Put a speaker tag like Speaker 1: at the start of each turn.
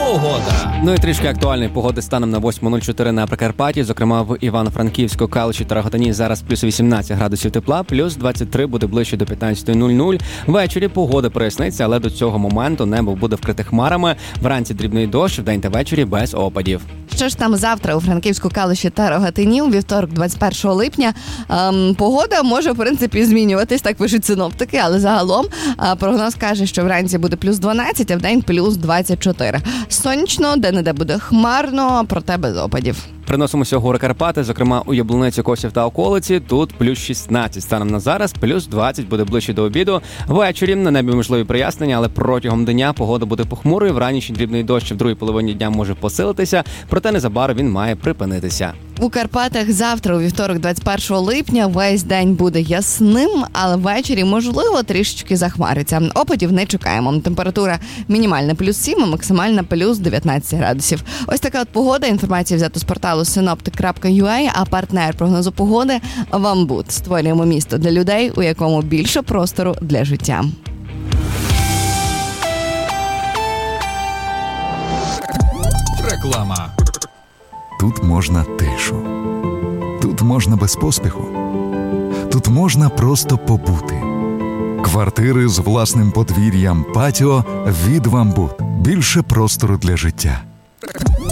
Speaker 1: Погода.
Speaker 2: Ну і трішки актуальної погоди станом на 8:04 на Прикарпатті, зокрема в Івано-Франківську, Калуші та Рогатині зараз плюс 18 градусів тепла, плюс 23 буде ближче до 15:00. Ввечері погода проясниться, але до цього моменту небо буде вкрите хмарами. Вранці дрібний дощ, вдень та ввечері без опадів.
Speaker 3: Що ж там завтра у Франківську, Калуші та Рогатині, у вівторок, 21 липня, погода може, в принципі, змінюватись, так пишуть синоптики, але загалом прогноз каже, що вранці буде плюс 12, а вдень плюс 24. Сонячно, де-не-де буде хмарно, проте без опадів.
Speaker 2: Приносимося в гори Карпати, зокрема у Яблуниці, Косів та околиці. Тут плюс 16 станом на зараз, плюс 20 буде ближче до обіду. Ввечері на небі можливі прояснення, але протягом дня погода буде похмурою. Вранішній дрібний дощ в другій половині дня може посилитися, проте незабаром він має припинитися.
Speaker 3: У Карпатах завтра, у вівторок, 21 липня, весь день буде ясним, але ввечері, можливо, трішечки захмариться. Опадів не чекаємо. Температура мінімальна плюс 7, а максимальна плюс 19 градусів. Ось така от погода. Інформація взята з порталу synoptic.ua, а партнер прогнозу погоди – Вамбут. Створюємо місто для людей, у якому більше простору для життя.
Speaker 1: Реклама.
Speaker 4: Тут можна тишу. Тут можна без поспіху. Тут можна просто побути. Квартири з власним подвір'ям, патіо від Вамбут. Більше простору для життя.